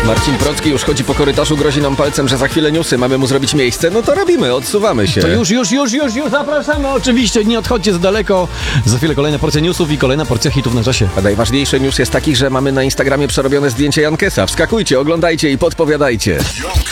Marcin Procki już chodzi po korytarzu, grozi nam palcem, że za chwilę newsy, mamy mu zrobić miejsce. No to robimy, odsuwamy się. To już zapraszamy, oczywiście, nie odchodźcie za daleko. Za chwilę kolejna porcja newsów i kolejna porcja hitów na czasie. A najważniejszy news jest taki, że mamy na Instagramie przerobione zdjęcie Jankesa. Wskakujcie, oglądajcie i podpowiadajcie.